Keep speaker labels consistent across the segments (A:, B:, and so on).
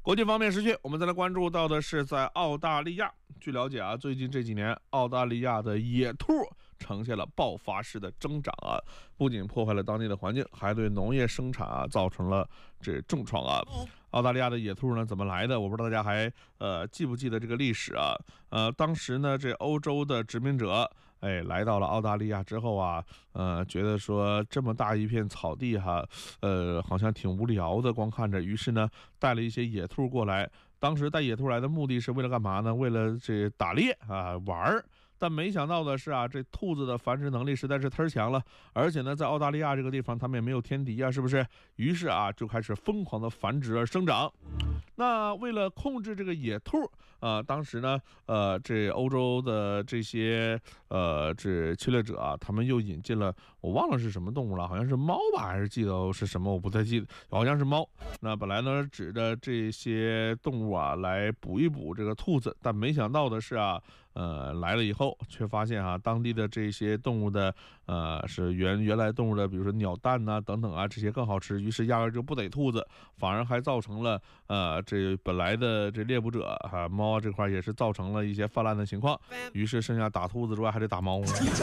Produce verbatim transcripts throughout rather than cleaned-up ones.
A: 国际方面时讯，我们再来关注到的是在澳大利亚。据了解啊，最近这几年，澳大利亚的野兔呈现了爆发式的增长啊，不仅破坏了当地的环境，还对农业生产啊造成了这重创啊。澳大利亚的野兔呢怎么来的？我不知道大家还呃记不记得这个历史啊？呃，当时呢，这欧洲的殖民者哎来到了澳大利亚之后啊，呃，觉得说这么大一片草地哈，呃，好像挺无聊的，光看着，于是呢，带了一些野兔过来。当时带野兔来的目的是为了干嘛呢？为了这打猎啊玩儿。但没想到的是啊，这兔子的繁殖能力实在是忒强了，而且呢，在澳大利亚这个地方，他们也没有天敌啊，是不是？于是啊，就开始疯狂的繁殖而生长。那为了控制这个野兔，呃，当时呢，呃，这欧洲的这些呃这侵略者啊，他们又引进了，我忘了是什么动物了，好像是猫吧，还是记得是什么，我不太记得，好像是猫。那本来呢，指着这些动物啊来捕一捕这个兔子，但没想到的是啊。呃，来了以后，却发现啊，当地的这些动物的，呃，是原原来动物的，比如说鸟蛋呐、啊、等等啊，这些更好吃，于是压根就不逮兔子，反而还造成了，呃，这本来的这猎捕者啊，猫这块也是造成了一些泛滥的情况，于是剩下打兔子之外，还得打猫。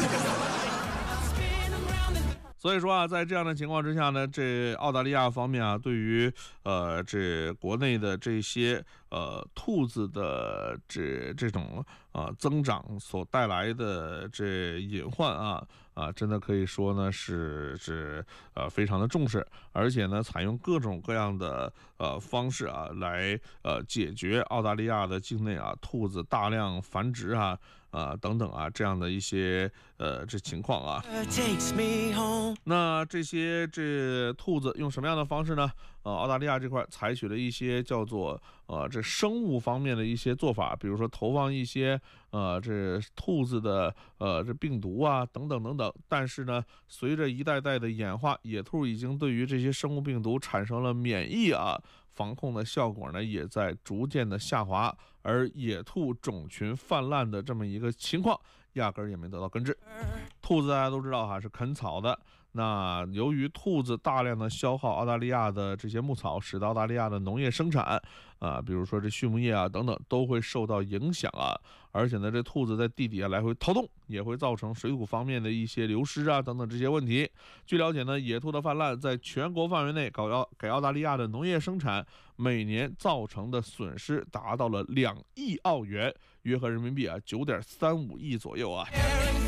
A: 所以说啊，在这样的情况之下呢，这澳大利亚方面啊，对于呃这国内的这些呃兔子的这这种啊、呃、增长所带来的这隐患啊啊，真的可以说呢是是呃非常的重视，而且呢采用各种各样的呃方式啊来呃解决澳大利亚的境内啊兔子大量繁殖啊啊、呃、等等啊这样的一些呃这情况啊。那这些这兔子用什么样的方式呢？呃，澳大利亚这块采取了一些叫做呃这生物方面的一些做法，比如说投放一些呃这兔子的呃这病毒啊等等等等。但是呢，随着一代代的演化，野兔已经对于这些生物病毒产生了免疫啊，防控的效果呢也在逐渐的下滑，而野兔种群泛滥的这么一个情况，压根儿也没得到根治。兔子大家都知道哈是啃草的，那由于兔子大量的消耗澳大利亚的这些牧草，使得澳大利亚的农业生产啊，比如说这畜牧业啊等等都会受到影响啊。而且呢，这兔子在地底下来回逃动，也会造成水土方面的一些流失啊等等这些问题。据了解呢，野兔的泛滥在全国范围内搞澳给澳大利亚的农业生产每年造成的损失达到了两亿澳元，约合人民币啊九点三五亿左右啊。